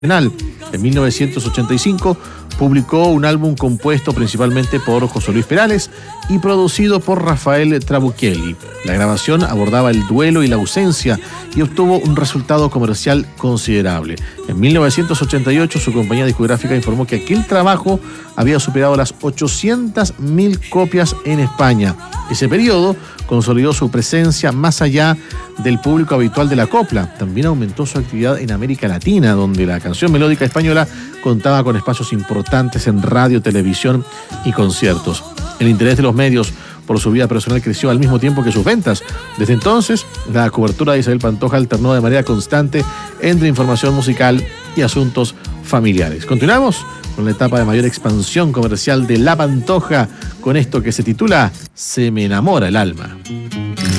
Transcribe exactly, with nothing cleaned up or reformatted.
En mil novecientos ochenta y cinco publicó un álbum compuesto principalmente por José Luis Perales y producido por Rafael Trabuchelli. La grabación abordaba el duelo y la ausencia y obtuvo un resultado comercial considerable. En mil novecientos ochenta y ocho su compañía discográfica informó que aquel trabajo había superado las ochocientas mil copias en España. Ese periodo consolidó su presencia más allá del público habitual de la copla. También aumentó su actividad en América Latina, donde la canción melódica española contaba con espacios importantes en radio, televisión y conciertos. El interés de los medios por su vida personal creció al mismo tiempo que sus ventas. Desde entonces, la cobertura de Isabel Pantoja alternó de manera constante entre información musical y asuntos familiares. Continuamos con la etapa de mayor expansión comercial de La Pantoja, con esto que se titula Se me enamora el alma.